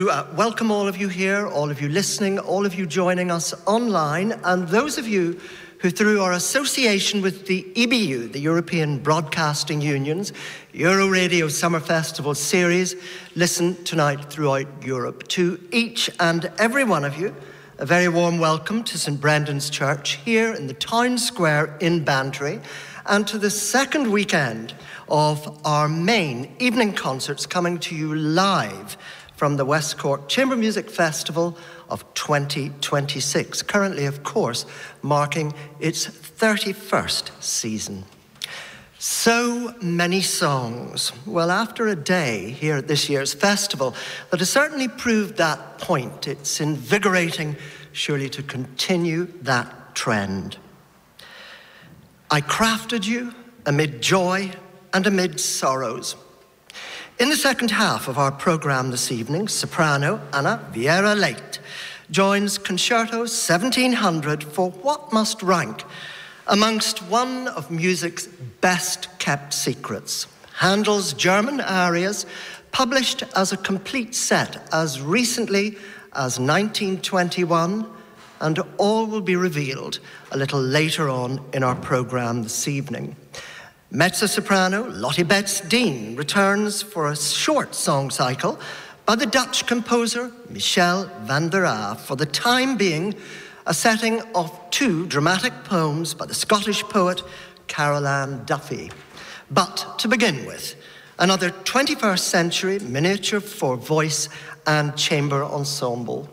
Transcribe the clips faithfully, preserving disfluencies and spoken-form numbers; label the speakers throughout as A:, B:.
A: Uh, welcome all of you here, all of you listening, all of you joining us online, and those of you who, through our association with the E B U, the European Broadcasting Union's Euroradio Summer Festival series, listen tonight throughout Europe. To each and every one of you, a very warm welcome to St Brendan's Church here in the town square in Bantry, and to the second weekend of our main evening concerts coming to you live from the West Cork Chamber Music Festival of twenty twenty-six, currently, of course, marking its thirty-first season. So many songs. Well, after a day here at this year's festival that has certainly proved that point, it's invigorating, surely, to continue that trend. I crafted you amid joy and amid sorrows. In the second half of our programme this evening, soprano Anna Vieira Leite joins Concerto seventeen hundred for what must rank amongst one of music's best-kept secrets. Handel's German arias, published as a complete set as recently as nineteen twenty-one, and all will be revealed a little later on in our programme this evening. Mezzo-soprano Lottie Betts-Dean returns for a short song cycle by the Dutch composer Michel van der Aa, for the time being a setting of two dramatic poems by the Scottish poet Carol Ann Duffy. But to begin with, another twenty-first century miniature for voice and chamber ensemble.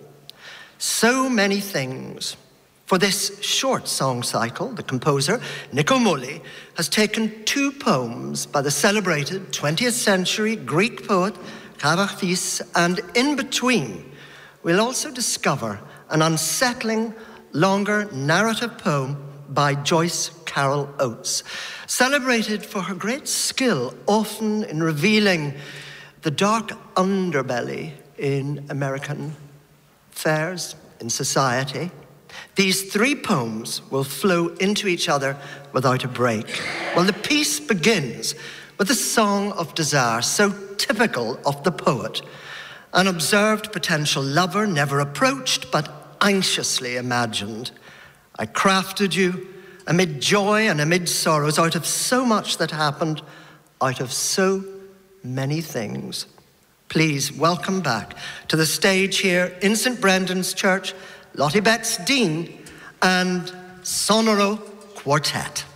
A: So many things. For this short song cycle, the composer, Nico Muhly, has taken two poems by the celebrated twentieth century Greek poet Kavafis, and in between, we'll also discover an unsettling, longer narrative poem by Joyce Carol Oates, celebrated for her great skill, often in revealing the dark underbelly in American affairs, in society. These three poems will flow into each other without a break. Well, the piece begins with a song of desire, so typical of the poet. An observed potential lover, never approached, but anxiously imagined. I crafted you amid joy and amid sorrows, out of so much that happened, out of so many things. Please welcome back to the stage here in St Brendan's Church, Lottie Betts-Dean and Sonoro Quartet.